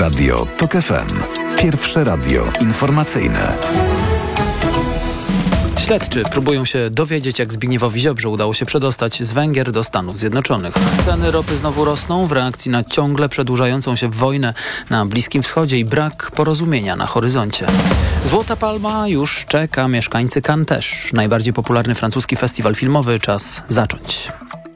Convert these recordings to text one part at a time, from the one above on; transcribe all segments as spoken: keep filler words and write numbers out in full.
Radio TOK F M. Pierwsze radio informacyjne. Śledczy próbują się dowiedzieć, jak Zbigniewowi Ziobrze udało się przedostać z Węgier do Stanów Zjednoczonych. Ceny ropy znowu rosną w reakcji na ciągle przedłużającą się wojnę na Bliskim Wschodzie i brak porozumienia na horyzoncie. Złota Palma już czeka, mieszkańcy Cannes też. Najbardziej popularny francuski festiwal filmowy. Czas zacząć.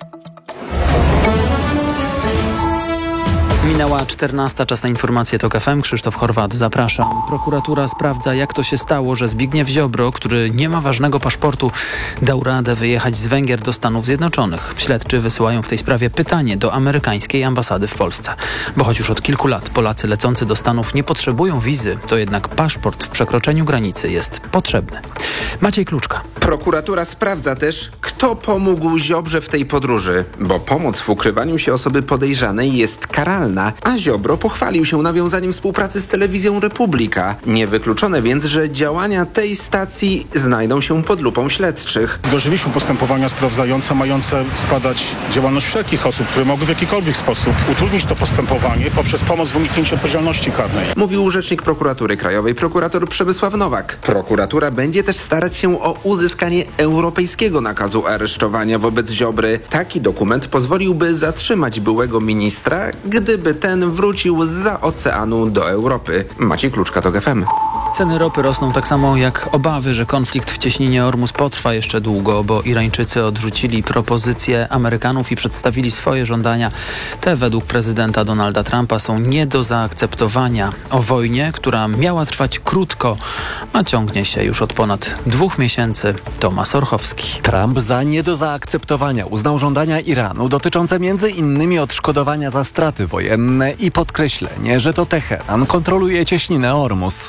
Minęła czternasta, czas na informacje TOK F M. Krzysztof Horwat, zapraszam. Prokuratura sprawdza, jak to się stało, że Zbigniew Ziobro, który nie ma ważnego paszportu, dał radę wyjechać z Węgier do Stanów Zjednoczonych. Śledczy wysyłają w tej sprawie pytanie do amerykańskiej ambasady w Polsce. Bo choć już od kilku lat Polacy lecący do Stanów nie potrzebują wizy, to jednak paszport w przekroczeniu granicy jest potrzebny. Maciej Kluczka. Prokuratura sprawdza też, kto pomógł Ziobrze w tej podróży, bo pomoc w ukrywaniu się osoby podejrzanej jest karalna. A Ziobro pochwalił się nawiązaniem współpracy z telewizją Republika. Niewykluczone więc, że działania tej stacji znajdą się pod lupą śledczych. Wdrożyliśmy postępowania sprawdzające mające zbadać działalność wszelkich osób, które mogły w jakikolwiek sposób utrudnić to postępowanie poprzez pomoc w uniknięciu odpowiedzialności karnej. Mówił rzecznik Prokuratury Krajowej, prokurator Przemysław Nowak. Prokuratura będzie też starać się o uzyskanie europejskiego nakazu aresztowania wobec Ziobry. Taki dokument pozwoliłby zatrzymać byłego ministra, gdyby ten wrócił zza oceanu do Europy. Maciej Kluczka, TOK F M. Ceny ropy rosną tak samo jak obawy, że konflikt w cieśninie Ormus potrwa jeszcze długo, bo Irańczycy odrzucili propozycje Amerykanów i przedstawili swoje żądania. Te według prezydenta Donalda Trumpa są nie do zaakceptowania. O wojnie, która miała trwać krótko, a ciągnie się już od ponad dwóch miesięcy. Tomasz Orchowski. Trump za nie do zaakceptowania uznał żądania Iranu dotyczące między innymi odszkodowania za straty wojenne i podkreślenie, że to Teheran kontroluje cieśninę Ormus.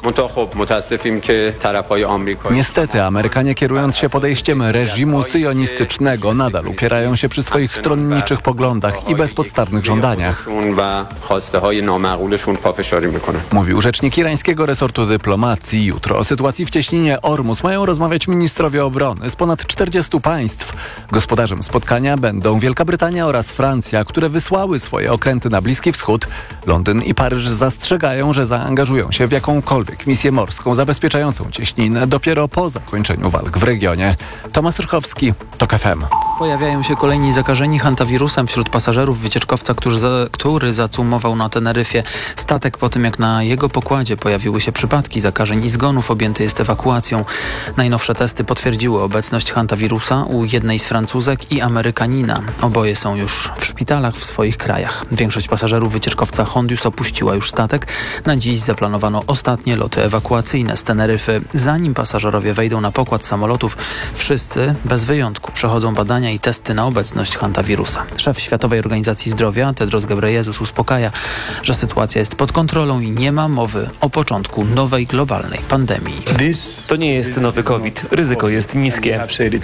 Niestety Amerykanie, kierując się podejściem reżimu syjonistycznego, nadal upierają się przy swoich stronniczych poglądach i bezpodstawnych żądaniach. Mówił rzecznik irańskiego resortu dyplomacji. Jutro o sytuacji w cieśninie Ormus mają rozmawiać ministrowie obrony z ponad czterdziestu państw. Gospodarzem spotkania będą Wielka Brytania oraz Francja, które wysłały swoje okręty na Bliski Wschód. Londyn i Paryż zastrzegają, że zaangażują się w jakąkolwiek misję morską zabezpieczającą cieśninę dopiero po zakończeniu walk w regionie. Tomasz Rychowski, TOK F M. Pojawiają się kolejni zakażeni hantawirusem wśród pasażerów wycieczkowca, który, za, który zacumował na Teneryfie. Statek po tym, jak na jego pokładzie pojawiły się przypadki zakażeń i zgonów, objęty jest ewakuacją. Najnowsze testy potwierdziły obecność hantawirusa u jednej z Francuzek i Amerykanina. Oboje są już w szpitalach w swoich krajach. Większość pasażerów wycieczkowca Hondius opuściła już statek. Na dziś zaplanowano ostatnie loty ewakuacyjne z Teneryfy. Zanim pasażerowie wejdą na pokład samolotów, wszyscy bez wyjątku przechodzą badania i testy na obecność hantawirusa. Szef Światowej Organizacji Zdrowia Tedros Ghebreyesus uspokaja, że sytuacja jest pod kontrolą i nie ma mowy o początku nowej globalnej pandemii. To nie jest nowy COVID. Ryzyko jest niskie.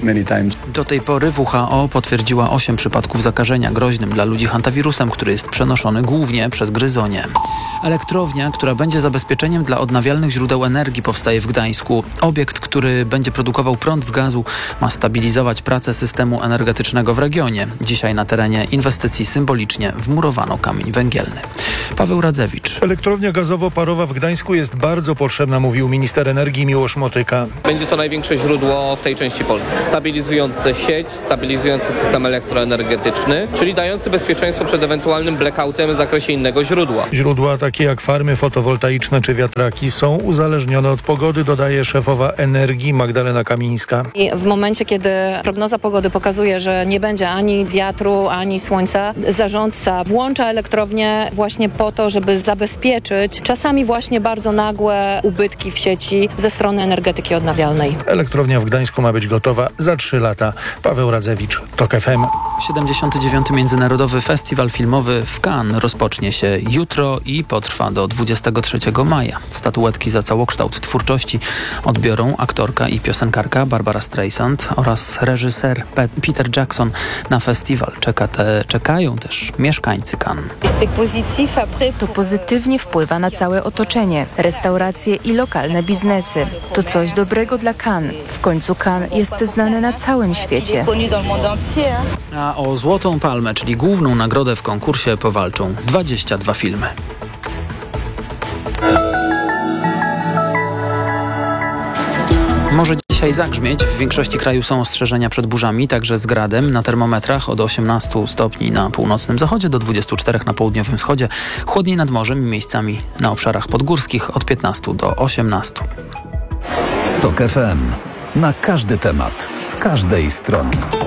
Do tej pory W H O potwierdziła osiem przypadków zakażenia groźnym dla ludzi hantawirusem, który jest przenoszony głównie przez gryzonie. Elektrownia, która będzie zabezpieczeniem dla odnawialnych źródeł energii, powstaje w Gdańsku. Obiekt, który będzie produkował prąd z gazu, ma stabilizować pracę systemu energetycznego w regionie. Dzisiaj na terenie inwestycji symbolicznie wmurowano kamień węgielny. Paweł Radzewicz. Elektrownia gazowo-parowa w Gdańsku jest bardzo potrzebna, mówił minister energii Miłosz Motyka. Będzie to największe źródło w tej części Polski. Stabilizujące sieć, stabilizujące system elektroenergetyczny, czyli dający bezpieczeństwo przed ewentualnym blackoutem w zakresie innego źródła. Źródła takie jak farmy fotowoltaiczne czy wiatraki są uzależnione od pogody, dodaje szefowa energii Magdalena Kamińska. I w momencie, kiedy prognoza pogody pokazuje, że nie będzie ani wiatru, ani słońca, zarządca włącza elektrownię właśnie po to, żeby zabezpieczyć czasami właśnie bardzo nagłe ubytki w sieci ze strony energetyki odnawialnej. Elektrownia w Gdańsku ma być gotowa za trzy lata. Paweł Radzewicz, TOK F M. siedemdziesiąty dziewiąty Międzynarodowy Festiwal Filmowy w Cannes rozpocznie się jutro i potrwa do dwudziestego trzeciego maja. Statuetki za całokształt twórczości odbiorą aktorka i piosenkarka Barbara Streisand oraz reżyser Pe- Peter Jackson. Na festiwal czeka te, czekają też mieszkańcy Cannes. To pozytywnie wpływa na całe otoczenie, restauracje i lokalne biznesy. To coś dobrego dla Cannes. W końcu Cannes jest znane na całym świecie. A o Złotą Palmę, czyli główną nagrodę w konkursie, powalczą dwadzieścia dwa filmy. Może dzisiaj zagrzmieć. W większości kraju są ostrzeżenia przed burzami, także z gradem. Na termometrach od osiemnastu stopni na północnym zachodzie do dwudziestu czterech na południowym wschodzie. Chłodniej nad morzem, miejscami na obszarach podgórskich od piętnastu do osiemnastu. TOK F M. Na każdy temat, z każdej strony.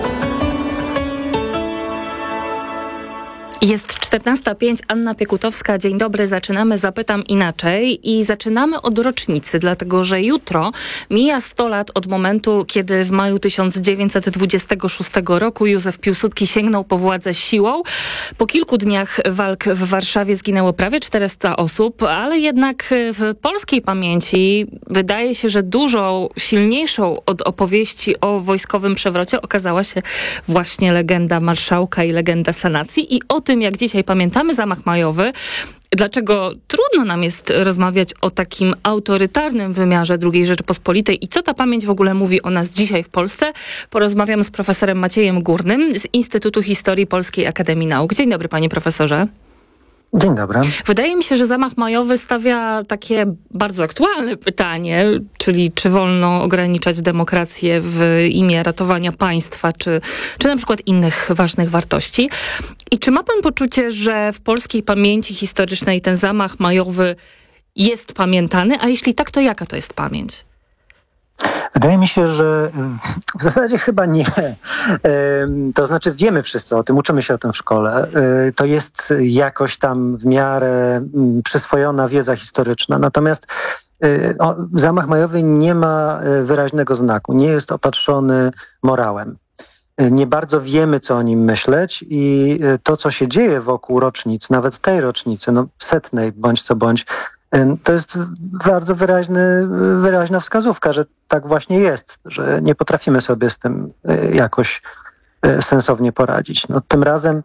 Jest czternasta pięć, Anna Piekutowska. Dzień dobry, zaczynamy Zapytam Inaczej i zaczynamy od rocznicy, dlatego że jutro mija sto lat od momentu, kiedy w maju tysiąc dziewięćset dwudziestego szóstego roku Józef Piłsudski sięgnął po władzę siłą. Po kilku dniach walk w Warszawie zginęło prawie czterysta osób, ale jednak w polskiej pamięci wydaje się, że dużo silniejszą od opowieści o wojskowym przewrocie okazała się właśnie legenda marszałka i legenda sanacji i o tym, jak dzisiaj pamiętamy zamach majowy, dlaczego trudno nam jest rozmawiać o takim autorytarnym wymiarze drugiej Rzeczypospolitej i co ta pamięć w ogóle mówi o nas dzisiaj w Polsce, porozmawiam z profesorem Maciejem Górnym z Instytutu Historii Polskiej Akademii Nauk. Dzień dobry, panie profesorze. Dzień dobry. Wydaje mi się, że zamach majowy stawia takie bardzo aktualne pytanie, czyli czy wolno ograniczać demokrację w imię ratowania państwa, czy, czy na przykład innych ważnych wartości. I czy ma pan poczucie, że w polskiej pamięci historycznej ten zamach majowy jest pamiętany, a jeśli tak, to jaka to jest pamięć? Wydaje mi się, że w zasadzie chyba nie. To znaczy wiemy wszyscy o tym, uczymy się o tym w szkole. To jest jakoś tam w miarę przyswojona wiedza historyczna. Natomiast zamach majowy nie ma wyraźnego znaku, nie jest opatrzony morałem. Nie bardzo wiemy, co o nim myśleć i to, co się dzieje wokół rocznic, nawet tej rocznicy, no setnej bądź co bądź, to jest bardzo wyraźny, wyraźna wskazówka, że tak właśnie jest, że nie potrafimy sobie z tym jakoś sensownie poradzić. No, tym razem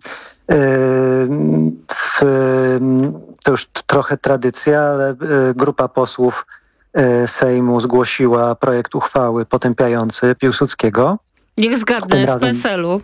w, to już trochę tradycja, ale grupa posłów Sejmu zgłosiła projekt uchwały potępiający Piłsudskiego. Niech zgadnę, z P S L u.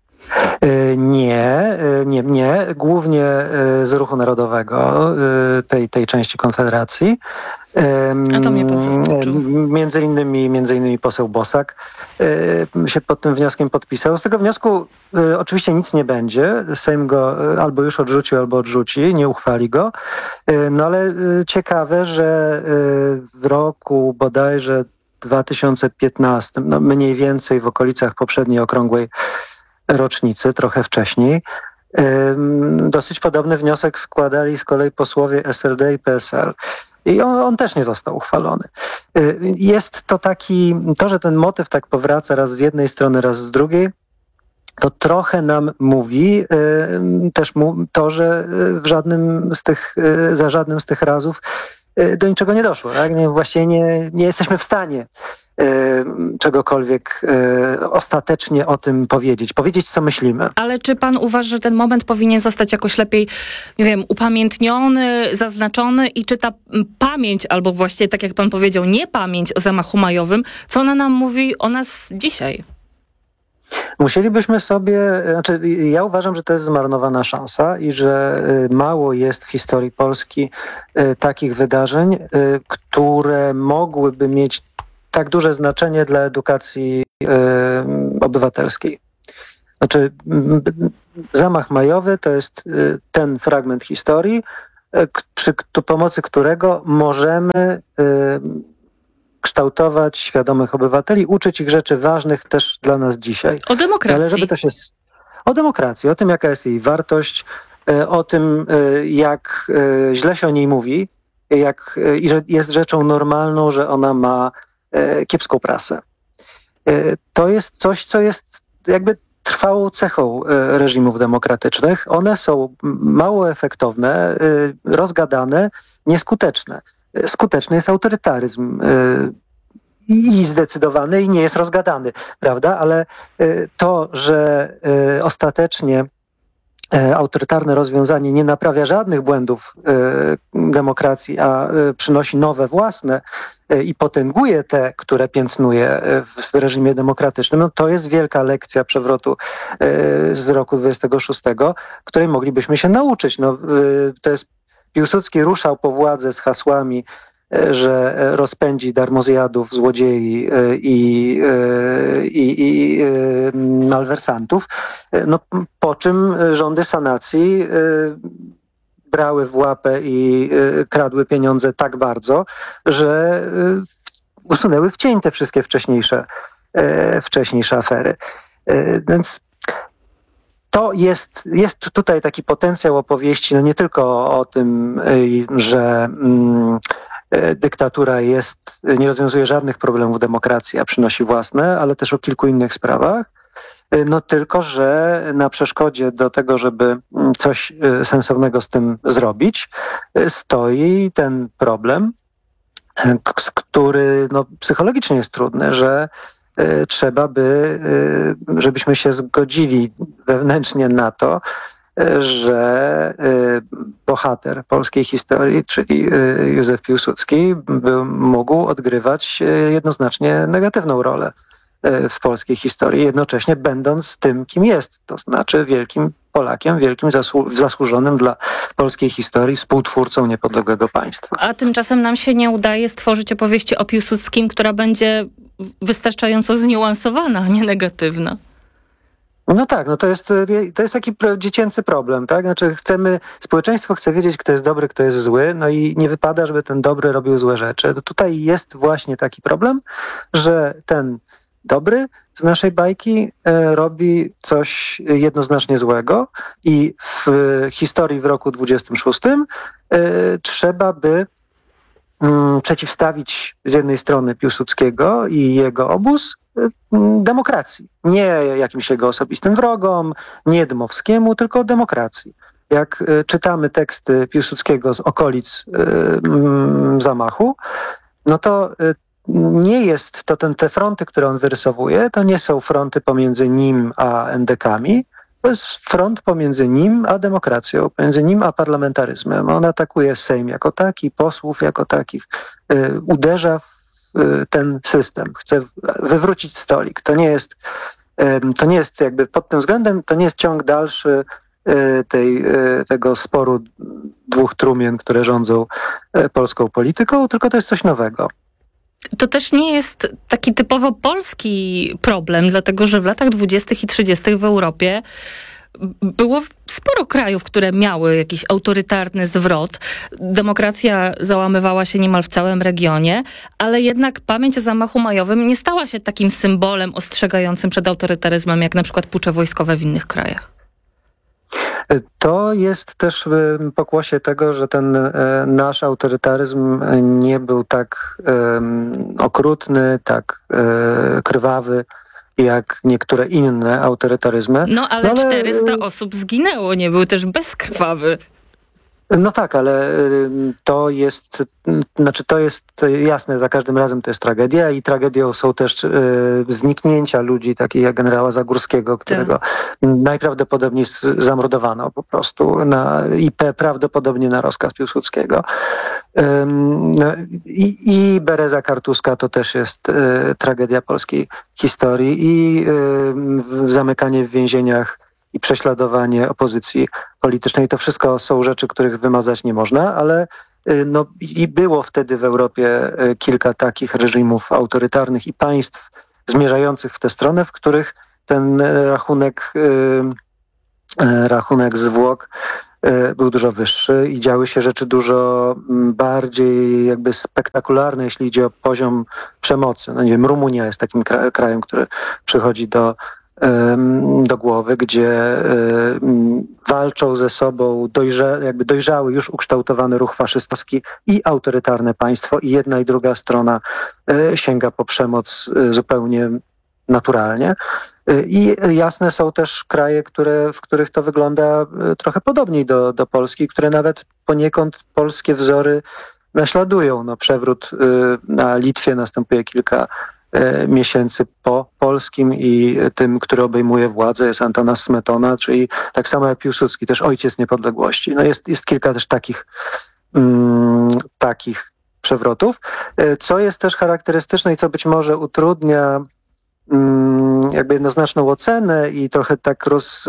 Nie, nie, nie. Głównie z Ruchu Narodowego, tej, tej części Konfederacji. A to mnie pan zaskoczył. Między innymi, między innymi poseł Bosak się pod tym wnioskiem podpisał. Z tego wniosku oczywiście nic nie będzie. Sejm go albo już odrzucił, albo odrzuci, nie uchwali go. No ale ciekawe, że w roku bodajże dwa tysiące piętnastym, no mniej więcej w okolicach poprzedniej okrągłej rocznicy, trochę wcześniej, dosyć podobny wniosek składali z kolei posłowie S L D i P S L. I on, on też nie został uchwalony. Jest to taki, to, że ten motyw tak powraca raz z jednej strony, raz z drugiej, to trochę nam mówi też to, że w żadnym z tych, za żadnym z tych razów do niczego nie doszło. Tak? Nie, właściwie nie, nie jesteśmy w stanie y, czegokolwiek y, ostatecznie o tym powiedzieć. Powiedzieć, co myślimy. Ale czy pan uważa, że ten moment powinien zostać jakoś lepiej, nie wiem, upamiętniony, zaznaczony i czy ta pamięć, albo właściwie tak jak pan powiedział, nie pamięć o zamachu majowym, co ona nam mówi o nas dzisiaj? Musielibyśmy sobie, znaczy ja uważam, że to jest zmarnowana szansa i że mało jest w historii Polski takich wydarzeń, które mogłyby mieć tak duże znaczenie dla edukacji obywatelskiej. Znaczy zamach majowy to jest ten fragment historii, przy pomocy którego możemy kształtować świadomych obywateli, uczyć ich rzeczy ważnych też dla nas dzisiaj. O demokracji. Ale żeby to się... O demokracji, o tym, jaka jest jej wartość, o tym, jak źle się o niej mówi, jak, i że jest rzeczą normalną, że ona ma kiepską prasę. To jest coś, co jest jakby trwałą cechą reżimów demokratycznych. One są mało efektowne, rozgadane, nieskuteczne. Skuteczny jest autorytaryzm i zdecydowany i nie jest rozgadany, prawda? Ale to, że ostatecznie autorytarne rozwiązanie nie naprawia żadnych błędów demokracji, a przynosi nowe własne i potęguje te, które piętnuje w reżimie demokratycznym, no to jest wielka lekcja przewrotu z roku dwudziestego szóstego, której moglibyśmy się nauczyć. No, to jest Piłsudski ruszał po władzę z hasłami że rozpędzi darmozjadów, złodziei i, i, i malwersantów, no, po czym rządy sanacji brały w łapę i kradły pieniądze tak bardzo, że usunęły w cień te wszystkie wcześniejsze, wcześniejsze afery. Więc to jest, jest tutaj taki potencjał opowieści, no nie tylko o tym, że mm, dyktatura jest, nie rozwiązuje żadnych problemów demokracji, a przynosi własne, ale też o kilku innych sprawach. No tylko, że na przeszkodzie do tego, żeby coś sensownego z tym zrobić, stoi ten problem, który no, psychologicznie jest trudny, że trzeba by, żebyśmy się zgodzili wewnętrznie na to, że bohater polskiej historii, czyli Józef Piłsudski, by mógł odgrywać jednoznacznie negatywną rolę w polskiej historii, jednocześnie będąc tym, kim jest, to znaczy wielkim Polakiem, wielkim zasłu- zasłużonym dla polskiej historii współtwórcą niepodległego państwa. A tymczasem nam się nie udaje stworzyć opowieści o Piłsudskim, która będzie wystarczająco zniuansowana, a nie negatywna. No tak, no to jest, to jest taki pro, dziecięcy problem, tak? Znaczy chcemy, społeczeństwo chce wiedzieć, kto jest dobry, kto jest zły, no i nie wypada, żeby ten dobry robił złe rzeczy. No tutaj jest właśnie taki problem, że ten dobry z naszej bajki e, robi coś jednoznacznie złego i w historii w roku dwudziestym szóstym e, trzeba by mm, przeciwstawić z jednej strony Piłsudskiego i jego obóz e, demokracji. Nie jakimś jego osobistym wrogom, nie Dmowskiemu, tylko demokracji. Jak e, czytamy teksty Piłsudskiego z okolic e, m, zamachu, no to e, nie jest to ten, te fronty, które on wyrysowuje, to nie są fronty pomiędzy nim a en de kami, to jest front pomiędzy nim a demokracją, pomiędzy nim a parlamentaryzmem. On atakuje Sejm jako taki, posłów jako takich, y, uderza w y, ten system, chce wywrócić stolik. To nie jest, y, to nie jest jakby pod tym względem, to nie jest ciąg dalszy y, tej, y, tego sporu dwóch trumien, które rządzą y, polską polityką, tylko to jest coś nowego. To też nie jest taki typowo polski problem, dlatego że w latach dwudziestych i trzydziestych w Europie było sporo krajów, które miały jakiś autorytarny zwrot. Demokracja załamywała się niemal w całym regionie, ale jednak pamięć o zamachu majowym nie stała się takim symbolem ostrzegającym przed autorytaryzmem, jak na przykład pucze wojskowe w innych krajach. To jest też w pokłosie tego, że ten nasz autorytaryzm nie był tak um, okrutny, tak um, krwawy, jak niektóre inne autorytaryzmy. No ale, no, ale czterysta osób zginęło, nie był też bezkrwawy. No tak, ale to jest, znaczy to jest jasne, za każdym razem to jest tragedia i tragedią są też y, zniknięcia ludzi, takich jak generała Zagórskiego, którego tak. najprawdopodobniej zamordowano po prostu na, i prawdopodobnie na rozkaz Piłsudskiego. Ym, i, I Bereza Kartuska to też jest y, tragedia polskiej historii i y, zamykanie w więzieniach i prześladowanie opozycji politycznej. To wszystko są rzeczy, których wymazać nie można, ale no, i było wtedy w Europie kilka takich reżimów autorytarnych i państw zmierzających w tę stronę, w których ten rachunek, rachunek zwłok był dużo wyższy i działy się rzeczy dużo bardziej jakby spektakularne, jeśli idzie o poziom przemocy. No nie wiem, Rumunia jest takim krajem, który przychodzi do do głowy, gdzie walczą ze sobą dojrza, jakby dojrzały, już ukształtowany ruch faszystowski i autorytarne państwo i jedna i druga strona sięga po przemoc zupełnie naturalnie. I jasne są też kraje, które, w których to wygląda trochę podobniej do, do Polski, które nawet poniekąd polskie wzory naśladują. No, przewrót na Litwie następuje kilka miesięcy po polskim i tym, który obejmuje władzę, jest Antanas Smetona, czyli tak samo jak Piłsudski, też ojciec niepodległości. No jest, jest kilka też takich, mm, takich przewrotów, co jest też charakterystyczne i co być może utrudnia mm, jakby jednoznaczną ocenę i trochę tak roz,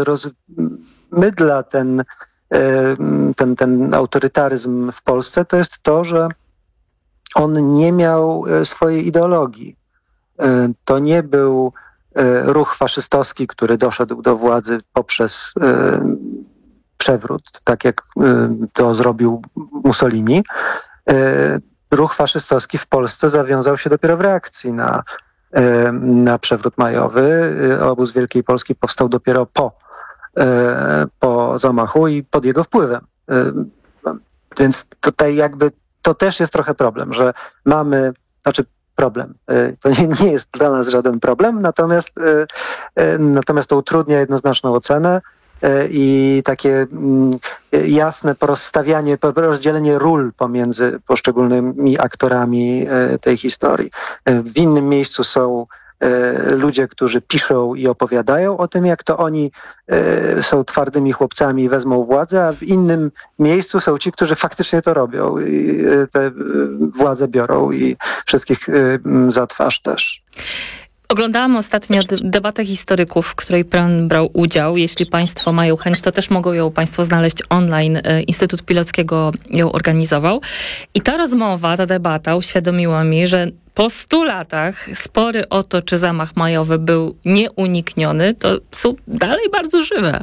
rozmydla ten, ten, ten autorytaryzm w Polsce, to jest to, że on nie miał swojej ideologii. To nie był ruch faszystowski, który doszedł do władzy poprzez przewrót, tak jak to zrobił Mussolini. Ruch faszystowski w Polsce zawiązał się dopiero w reakcji na, na przewrót majowy. Obóz Wielkiej Polski powstał dopiero po, po zamachu i pod jego wpływem. Więc tutaj jakby to też jest trochę problem, że mamy, znaczy problem, to nie, nie jest dla nas żaden problem, natomiast, natomiast to utrudnia jednoznaczną ocenę i takie jasne porozstawianie, rozdzielenie ról pomiędzy poszczególnymi aktorami tej historii. W innym miejscu są ludzie, którzy piszą i opowiadają o tym, jak to oni są twardymi chłopcami i wezmą władzę, a w innym miejscu są ci, którzy faktycznie to robią i te władze biorą i wszystkich za twarz też. Oglądałam ostatnio debatę historyków, w której pan brał udział. Jeśli państwo mają chęć, to też mogą ją państwo znaleźć online. Instytut Pilockiego ją organizował. I ta rozmowa, ta debata uświadomiła mi, że po stu latach spory o to, czy zamach majowy był nieunikniony, to są dalej bardzo żywe.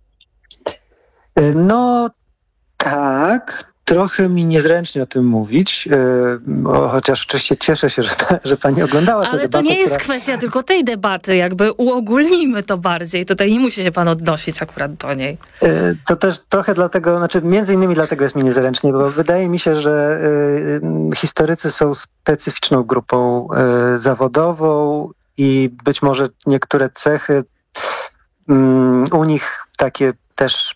No tak. Trochę mi niezręcznie o tym mówić, bo chociaż oczywiście cieszę się, że, ta, że pani oglądała tę Ale debatę. to nie jest która... kwestia tylko tej debaty, jakby uogólnimy to bardziej. Tutaj nie musi się pan odnosić akurat do niej. To też trochę dlatego, znaczy między innymi dlatego jest mi niezręcznie, bo wydaje mi się, że historycy są specyficzną grupą zawodową i być może niektóre cechy u nich takie też...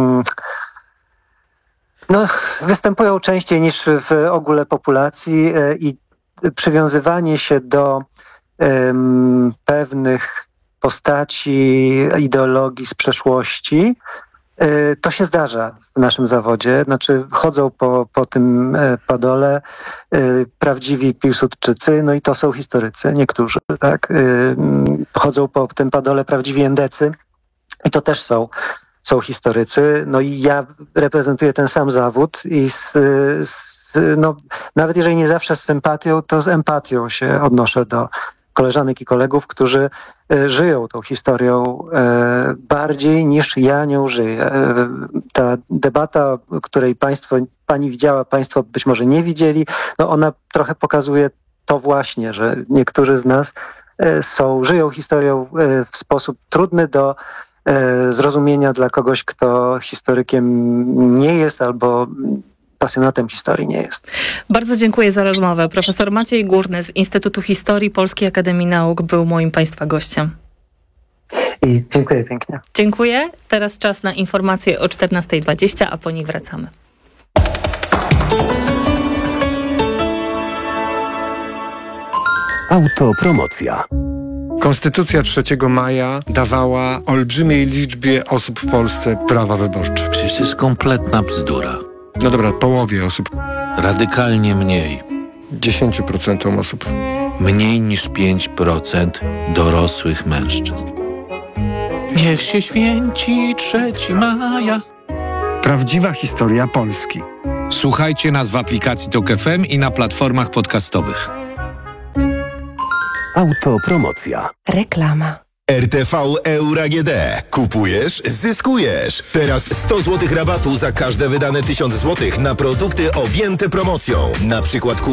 No, występują częściej niż w ogóle populacji i przywiązywanie się do um, pewnych postaci, ideologii z przeszłości, y, to się zdarza w naszym zawodzie. Znaczy chodzą po, po tym padole y, prawdziwi Piłsudczycy, no i to są historycy, niektórzy, tak? Y, chodzą po tym padole prawdziwi endecy i to też są są historycy, no i ja reprezentuję ten sam zawód i z, z, no, nawet jeżeli nie zawsze z sympatią, to z empatią się odnoszę do koleżanek i kolegów, którzy e, żyją tą historią e, bardziej niż ja nią żyję. E, ta debata, której państwo, pani widziała, państwo być może nie widzieli, no ona trochę pokazuje to właśnie, że niektórzy z nas e, są, żyją historią e, w sposób trudny do zrozumienia dla kogoś, kto historykiem nie jest albo pasjonatem historii nie jest. Bardzo dziękuję za rozmowę. Profesor Maciej Górny z Instytutu Historii Polskiej Akademii Nauk był moim państwa gościem. I dziękuję pięknie. Dziękuję. Teraz czas na informacje o czternasta dwadzieścia, a po nich wracamy. Autopromocja. Konstytucja trzeciego maja dawała olbrzymiej liczbie osób w Polsce prawa wyborcze. Przecież to jest kompletna bzdura. No dobra, połowie osób. Radykalnie mniej. dziesięć procent osób. Mniej niż pięć procent dorosłych mężczyzn. Niech się święci trzeciego maja. Prawdziwa historia Polski. Słuchajcie nas w aplikacji Tok F M i na platformach podcastowych. Autopromocja. Reklama. R T V Euro A G D. Kupujesz, zyskujesz. Teraz sto złotych rabatu za każde wydane tysiąc złotych na produkty objęte promocją. Na przykład kup